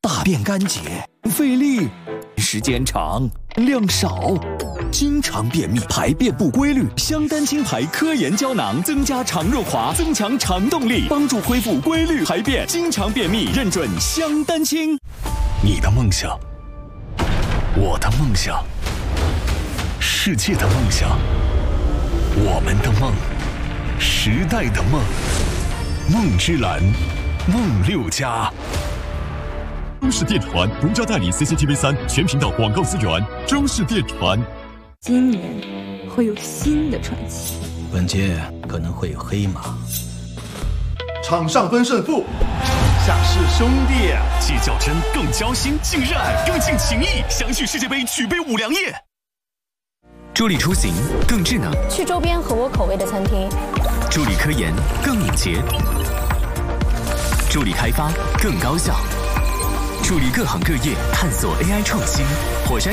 大便干结，费力，时间长，量少，经常便秘，排便不规律。香丹清排科研胶囊增加肠润滑，增强肠动力，帮助恢复规律排便。经常便秘认准香丹清。 你的梦想，我的梦想，世界的梦想，我们的梦，时代的梦，梦之蓝，梦六家。 中视电传独家代理 CCTV3 全频道广告资源。中视电传， 今年会有新的传奇。 本届可能会有黑马。 场上分胜负，场下是兄弟。 既较真，更交心，更热爱，更尽情谊。相聚世界杯，举杯五粮液。 助力出行更智能， 去周边合我口味的餐厅。 助力科研更敏捷，助力开发更高效，助力各行各业探索 AI 创新。火山